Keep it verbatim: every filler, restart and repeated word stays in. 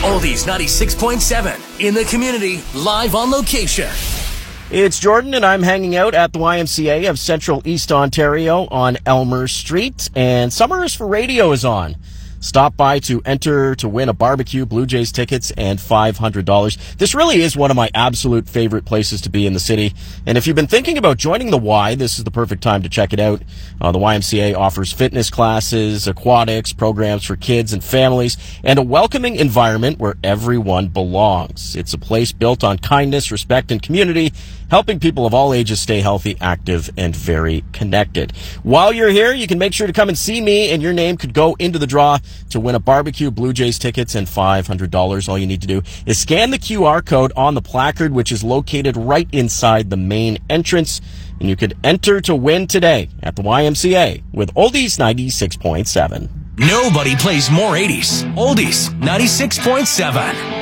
Oldies ninety-six point seven. In the community, live on location. It's Jordan, and I'm hanging out at the Y M C A of Central East Ontario on Elmer Street, and Summers for Radio is on. Stop by to enter to win a barbecue, Blue Jays tickets, and five hundred dollars. This really is one of my absolute favorite places to be in the city. And if you've been thinking about joining the Y, this is the perfect time to check it out. Uh, the Y M C A offers fitness classes, aquatics, programs for kids and families, and a welcoming environment where everyone belongs. It's a place built on kindness, respect, and community, helping people of all ages stay healthy, active, and very connected. While you're here, you can make sure to come and see me, and your name could go into the draw to win a barbecue, Blue Jays tickets, and five hundred dollars. All you need to do is scan the Q R code on the placard, which is located right inside the main entrance, and you could enter to win today at the Y M C A with Oldies ninety-six point seven. Nobody plays more eighties. Oldies ninety-six point seven.